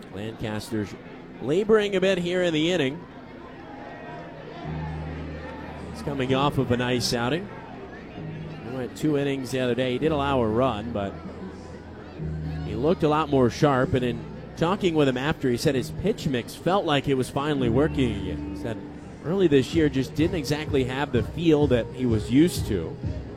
Lancaster's laboring a bit here in the inning. He's coming off of a nice outing. He went 2 innings the other day. He did allow a run, but he looked a lot more sharp. And in talking with him after, he said his pitch mix felt like it was finally working again. He said early this year just didn't exactly have the feel that he was used to.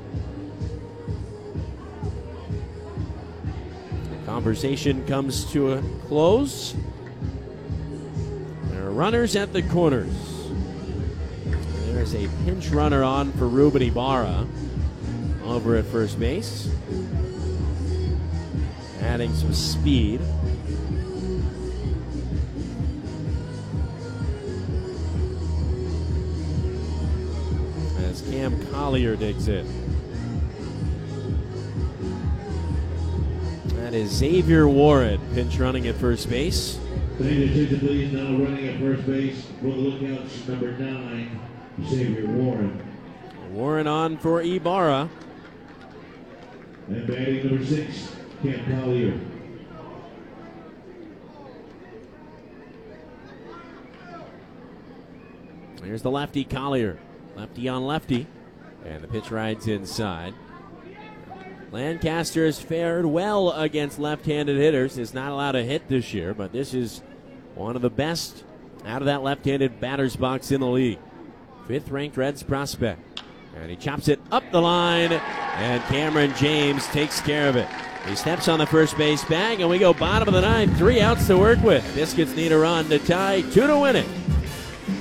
The conversation comes to a close. There are runners at the corners. There's a pinch runner on for Ruben Ibarra over at first base. Adding some speed. As Cam Collier digs in. That is Xavier Warren, pinch running at first base. Xavier Williams now running at first base. For the lookouts, number 9, Xavier Warren. Warren on for Ibarra. And batting number 6, Cam Collier. Here's the lefty Collier. Lefty on lefty. And the pitch rides inside. Lancaster has fared well against left-handed hitters. Is not allowed a hit this year, but this is one of the best out of that left-handed batter's box in the league. 5th-ranked Reds prospect. And he chops it up the line, and Cameron James takes care of it. He steps on the first base bag, and we go bottom of the 9th. 3 outs to work with. Biscuits need a run to tie, 2 to win it.